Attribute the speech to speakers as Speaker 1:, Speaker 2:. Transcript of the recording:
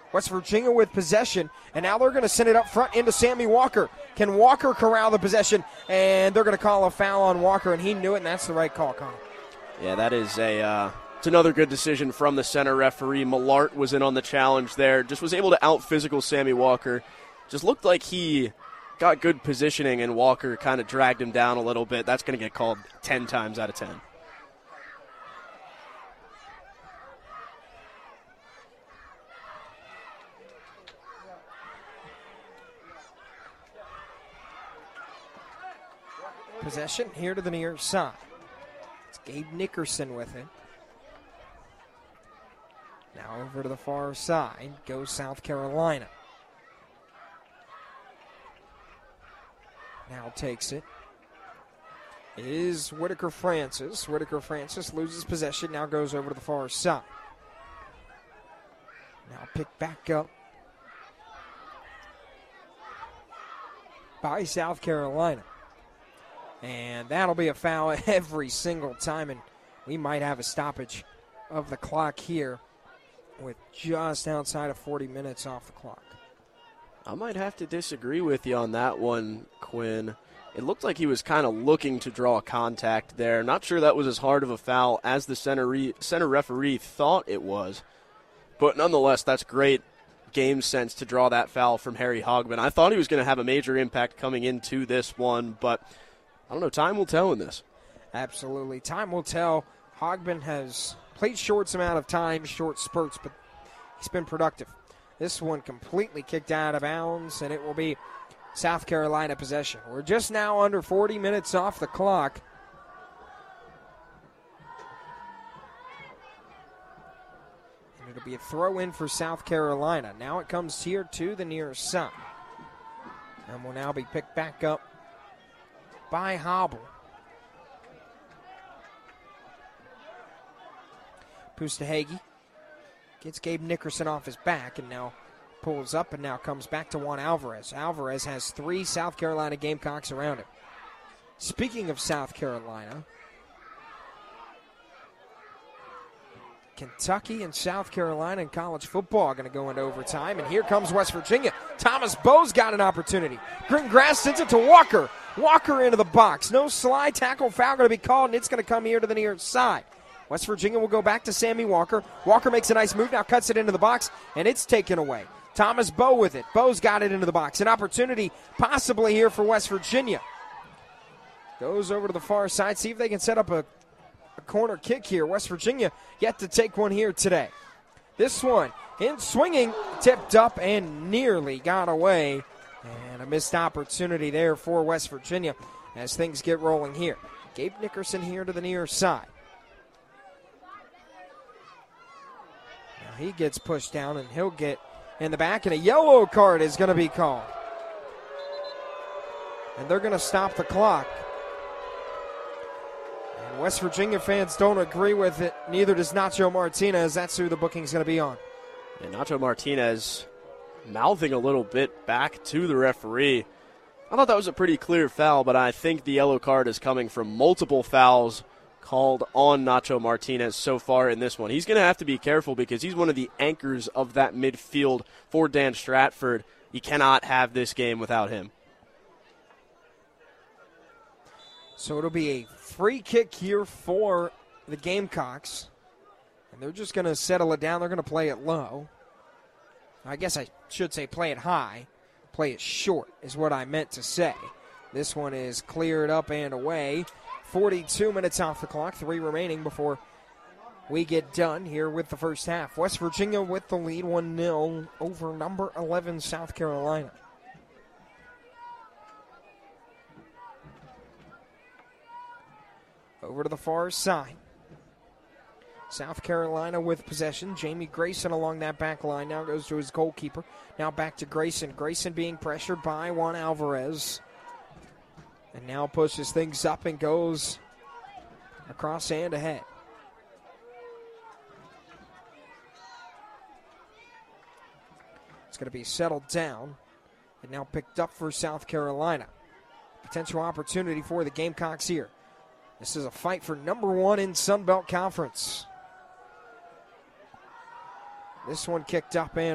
Speaker 1: West Virginia with possession, and now they're going to send it up front into Sammy Walker. Can Walker corral the possession? And they're going to call a foul on Walker, and he knew it, and that's the right call, Connor.
Speaker 2: Yeah, that is it's another good decision from the center referee. Millart was in on the challenge there. Just was able to out-physical Sammy Walker. Just looked like he got good positioning, and Walker kind of dragged him down a little bit. That's going to get called 10 times out of 10.
Speaker 1: Possession here to the near side. It's Gabe Nickerson with it. Now over to the far side goes South Carolina. Now takes it. Is Whitaker Francis. Whitaker Francis loses possession, now goes over to the far side. Now picked back up by South Carolina. And that'll be a foul every single time, and we might have a stoppage of the clock here with just outside of 40 minutes off the clock.
Speaker 2: I might have to disagree with you on that one, Quinn. It looked like he was kind of looking to draw contact there. Not sure that was as hard of a foul as the center referee thought it was. But nonetheless, that's great game sense to draw that foul from Harry Hogman. I thought he was going to have a major impact coming into this one, but I don't know, time will tell in this.
Speaker 1: Absolutely. Time will tell. Hogman has played short amount of time, short spurts, but he's been productive. This one completely kicked out of bounds, and it will be South Carolina possession. We're just now under 40 minutes off the clock. And it'll be a throw in for South Carolina. Now it comes here to the near side. And will now be picked back up by Hobble. Pustahegi gets Gabe Nickerson off his back and now pulls up and now comes back to Juan Alvarez. Alvarez has 3 South Carolina Gamecocks around him. Speaking of South Carolina, Kentucky and South Carolina in college football are going to go into overtime. And here comes West Virginia. Thomas Bowe's got an opportunity. Greengrass sends it to Walker. Walker into the box. No slide tackle foul going to be called, and it's going to come here to the near side. West Virginia will go back to Sammy Walker. Walker makes a nice move, now cuts it into the box, and it's taken away. Thomas Bowe with it. Bowe's got it into the box. An opportunity possibly here for West Virginia. Goes over to the far side, see if they can set up a corner kick here. West Virginia yet to take one here today. This one in swinging, tipped up and nearly got away. And a missed opportunity there for West Virginia as things get rolling here. Gabe Nickerson here to the near side. Now he gets pushed down and he'll get in the back, and a yellow card is going to be called. And they're going to stop the clock. And West Virginia fans don't agree with it. Neither does Nacho Martinez. That's who the booking's going to be on.
Speaker 2: And Nacho Martinez mouthing a little bit back to the referee. I thought that was a pretty clear foul, but I think the yellow card is coming from multiple fouls called on Nacho Martinez so far in this one. He's going to have to be careful because he's one of the anchors of that midfield for Dan Stratford. You cannot have this game without him.
Speaker 1: So it'll be a free kick here for the Gamecocks. And they're just going to settle it down. They're going to play it low. I guess I should say play it high. Play it short is what I meant to say. This one is cleared up and away. 42 minutes off the clock, 3 remaining before we get done here with the first half. West Virginia with the lead, 1-0 over number 11 South Carolina. Over to the far side. South Carolina with possession. Jamie Grayson along that back line. Now goes to his goalkeeper. Now back to Grayson. Grayson being pressured by Juan Alvarez. And now pushes things up and goes across and ahead. It's going to be settled down and now picked up for South Carolina. Potential opportunity for the Gamecocks here. This is a fight for number 1 in Sun Belt Conference. This one kicked up and